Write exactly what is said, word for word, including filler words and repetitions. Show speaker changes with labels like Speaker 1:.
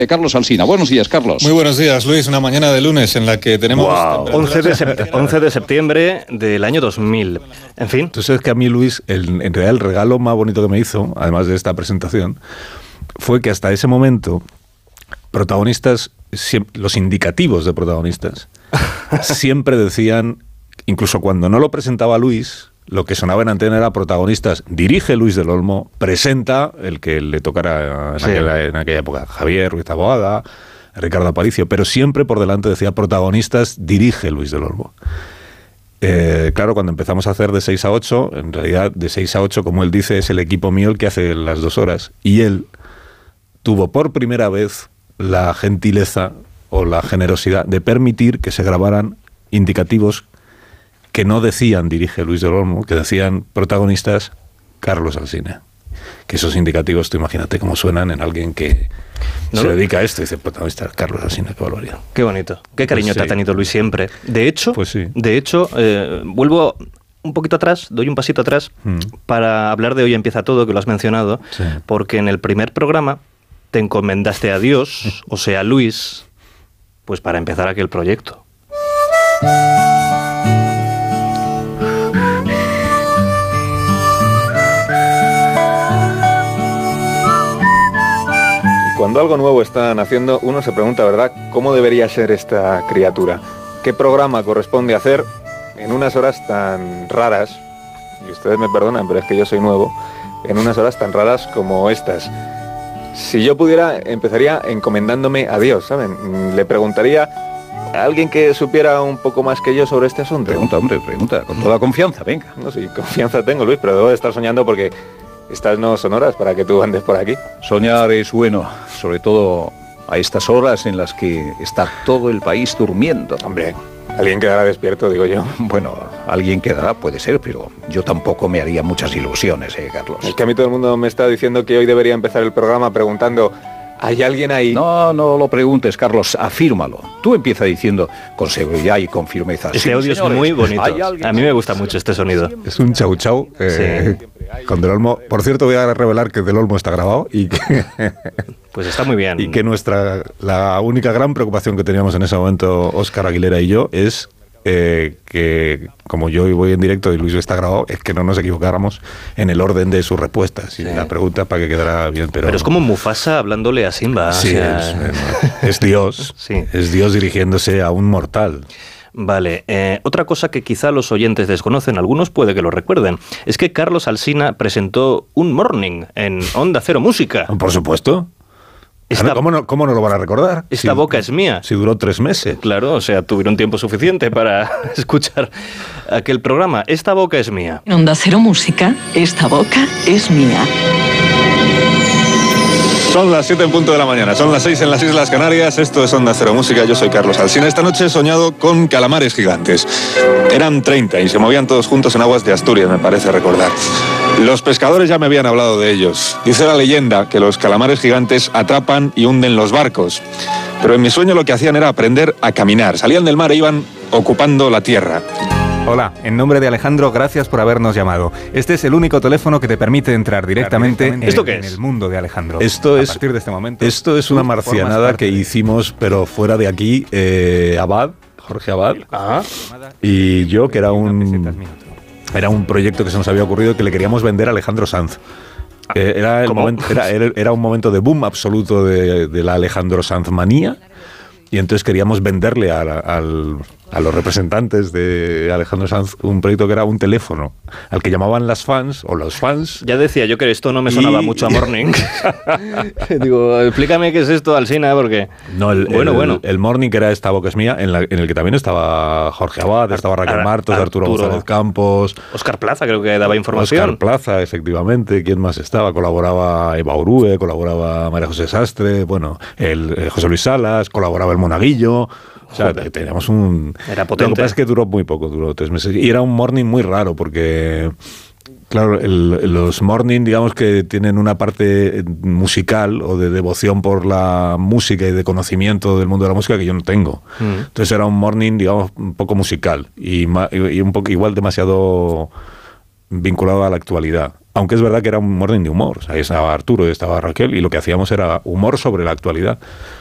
Speaker 1: Carlos Alsina. Buenos días, Carlos.
Speaker 2: Muy buenos días, Luis. Una mañana de lunes en la que tenemos...
Speaker 3: Wow. once de septiembre, once de septiembre del año dos mil. En fin.
Speaker 4: Tú sabes que a mí, Luis, el, en realidad el regalo más bonito que me hizo, además de esta presentación, fue que hasta ese momento, protagonistas, los indicativos de protagonistas, siempre decían, incluso cuando no lo presentaba Luis... Lo que sonaba en antena era protagonistas, dirige Luis del Olmo, presenta el que le tocara en, sí. aquella, en aquella época, Javier Ruiz Taboada, Ricardo Aparicio, pero siempre por delante decía protagonistas, dirige Luis del Olmo. Eh, claro, cuando empezamos a hacer de seis a ocho, en realidad de seis a ocho, como él dice, es el equipo mío el que hace las dos horas, y él tuvo por primera vez la gentileza o la generosidad de permitir que se grabaran indicativos que no decían dirige Luis del Olmo, que decían protagonistas Carlos Alsina. Que esos indicativos, tú imagínate cómo suenan en alguien que no se lo... dedica a esto y dice protagonista Carlos Alsina, qué barbaridad.
Speaker 3: Qué bonito, qué cariño pues sí. te ha tenido Luis siempre. De hecho,
Speaker 4: pues sí.
Speaker 3: de hecho eh, vuelvo un poquito atrás, doy un pasito atrás mm. para hablar de Hoy Empieza Todo, que lo has mencionado,
Speaker 4: sí.
Speaker 3: porque en el primer programa te encomendaste a Dios, o sea, Luis, pues para empezar aquel proyecto.
Speaker 5: Cuando algo nuevo está naciendo, uno se pregunta, ¿verdad?, ¿cómo debería ser esta criatura? ¿Qué programa corresponde hacer en unas horas tan raras? Y ustedes me perdonan, pero es que yo soy nuevo. En unas horas tan raras como estas. Si yo pudiera, empezaría encomendándome a Dios, ¿saben? Le preguntaría a alguien que supiera un poco más que yo sobre este asunto.
Speaker 1: Pregunta, hombre, pregunta, con toda confianza, venga.
Speaker 5: No, sí, confianza tengo, Luis, pero debo de estar soñando porque... Estas no son horas para que tú andes por aquí.
Speaker 1: Soñar es bueno, sobre todo a estas horas en las que está todo el país durmiendo.
Speaker 5: Hombre, alguien quedará despierto, digo yo.
Speaker 1: Bueno, alguien quedará, puede ser, pero yo tampoco me haría muchas ilusiones, ¿eh, Carlos?
Speaker 5: Es que a mí todo el mundo me está diciendo que hoy debería empezar el programa preguntando... ¿Hay alguien ahí?
Speaker 1: No, no lo preguntes, Carlos, afírmalo. Tú empieza diciendo con seguridad y con firmeza.
Speaker 3: Este
Speaker 1: sí,
Speaker 3: audio
Speaker 1: señores,
Speaker 3: es muy bonito. A mí me gusta
Speaker 1: sí,
Speaker 3: mucho este sonido.
Speaker 4: Es un chau chau eh, sí. con Del Olmo. Por cierto, voy a revelar que Del Olmo está grabado y que...
Speaker 3: Pues está muy bien.
Speaker 4: Y que nuestra la única gran preocupación que teníamos en ese momento, Óscar Aguilera y yo, es... Eh, que como yo voy en directo y Luis está grabado, es que no nos equivocáramos en el orden de sus respuestas y sí. la pregunta para que quedara bien. Pero,
Speaker 3: pero es como Mufasa hablándole a Simba.
Speaker 4: Sí,
Speaker 3: o sea...
Speaker 4: es, es Dios.
Speaker 3: Sí.
Speaker 4: Es Dios dirigiéndose a un mortal.
Speaker 3: Vale, eh, otra cosa que quizá los oyentes desconocen, algunos puede que lo recuerden, es que Carlos Alsina presentó un morning en Onda Cero Música.
Speaker 4: Por supuesto.
Speaker 3: Esta,
Speaker 4: ¿Cómo, no, ¿Cómo no lo van a recordar?
Speaker 3: Esta
Speaker 4: si,
Speaker 3: boca es mía.
Speaker 4: Si duró tres meses.
Speaker 3: Claro, o sea, tuvieron tiempo suficiente para escuchar aquel programa. Esta boca es mía.
Speaker 6: En Onda Cero Música, esta boca es mía.
Speaker 5: Son las siete en punto de la mañana, son las seis en las Islas Canarias, esto es Onda Cero Música, yo soy Carlos Alsina. Esta noche he soñado con calamares gigantes. Eran treinta y se movían todos juntos en aguas de Asturias, me parece recordar. Los pescadores ya me habían hablado de ellos. Dice la leyenda que los calamares gigantes atrapan y hunden los barcos. Pero en mi sueño lo que hacían era aprender a caminar. Salían del mar e iban ocupando la tierra.
Speaker 7: Hola, en nombre de Alejandro, gracias por habernos llamado. Este es el único teléfono que te permite entrar directamente, directamente
Speaker 3: ¿Esto
Speaker 7: en,
Speaker 3: qué
Speaker 7: en
Speaker 3: es?
Speaker 7: el mundo de Alejandro.
Speaker 4: Esto
Speaker 7: a
Speaker 4: es,
Speaker 7: partir de este momento,
Speaker 4: esto es una marcianada que hicimos, pero fuera de aquí, eh, Abad, Jorge Abad,
Speaker 3: ah.
Speaker 4: y yo, que era un, era un proyecto que se nos había ocurrido que le queríamos vender a Alejandro Sanz. Eh, era, el momento, era, era un momento de boom absoluto de, de la Alejandro Sanz manía. Y entonces queríamos venderle a, la, al, a los representantes de Alejandro Sanz un proyecto que era un teléfono al que llamaban las fans o los fans.
Speaker 3: Ya decía yo que esto no me sonaba y... mucho a Morning. Digo, explícame qué es esto, Alsina, porque...
Speaker 4: No, el,
Speaker 3: bueno,
Speaker 4: el,
Speaker 3: bueno.
Speaker 4: el Morning, que era esta boca es mía, en, la, en el que también estaba Jorge Abad, estaba Raquel Ar- Martos, Ar- Arturo, Arturo González Campos...
Speaker 3: Óscar Plaza creo que daba información.
Speaker 4: Óscar Plaza, efectivamente. ¿Quién más estaba? Colaboraba Eva Urue, colaboraba María José Sastre, bueno, el, el José Luis Salas, colaboraba el Monaguillo. O sea, Joder. teníamos un...
Speaker 3: Era potente.
Speaker 4: Lo que pasa es que duró muy poco, duró tres meses. Y era un morning muy raro porque... Claro, el, los morning, digamos que tienen una parte musical o de devoción por la música y de conocimiento del mundo de la música que yo no tengo. Mm. Entonces era un morning, digamos, un poco musical y, y un poco igual demasiado vinculado a la actualidad. Aunque es verdad que era un morning de humor. O sea, ahí estaba Arturo y estaba Raquel y lo que hacíamos era humor sobre la actualidad.